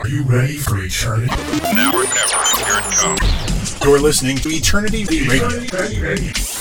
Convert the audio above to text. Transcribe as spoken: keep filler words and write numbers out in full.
you ready for eternity? Now or never, here it comes. You're listening to Eternity V Radio.